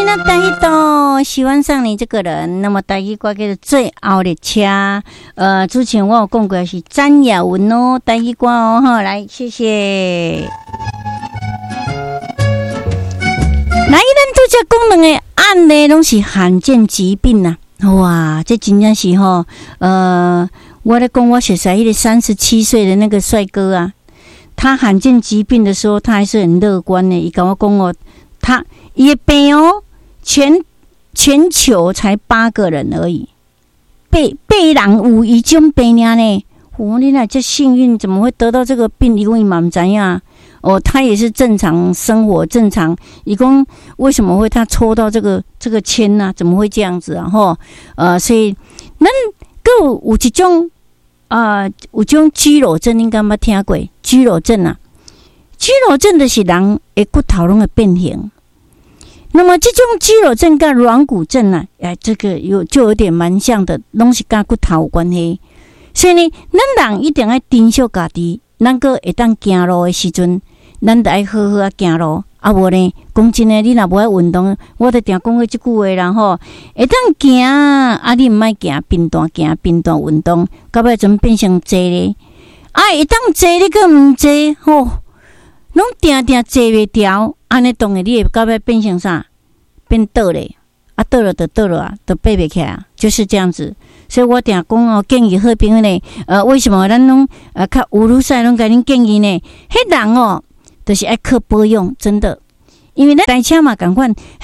那台语都喜欢上你这个人，那么台语歌叫做最后列车。之前我有讲过是詹雅文哦，台语歌哦，好，来谢谢。来，咱拄则讲两个案呢，拢是罕见疾病呐、啊。哇，这真正是吼，我在讲我写出来那个37岁的那个帅哥啊，他罕见疾病的时候，他还是很乐观的。伊跟我讲哦，他也病哦，全球才8个人而已，被人有一种病呢。哦，你哪这幸运，怎么会得到这个病？因为嘛不知道哦，他也是正常生活，正常。伊讲为什么会他抽到这个签呢、啊？怎么会这样子啊？吼，所以咱有一种有种肌肉症，应该捌听过肌肉症啊？肌肉症就是人的骨头拢会变形。那么这种肌肉症跟软骨症啊，这个就有点蛮像的，拢是跟骨头有关系。所以呢，咱人一定要珍惜家己。咱个会当行路的时阵，咱得爱好好行路。啊，无呢，讲真诶，你若无爱运动，我得定讲过即句话啦吼。会当行，啊，你毋爱行，频段运动，到尾怎变成坐咧？啊，会当坐你个毋坐吼，拢定坐袂调，安尼当然你会到尾变成啥？变倒咧，啊，倒了就倒了啊，就爬袂起来啊，就是这样子。所以我定讲哦，建议好朋友呢，为什么咱拢较有路赛拢甲恁建议呢？迄人哦，就是爱靠保养，真的，因为咱台车嘛共款，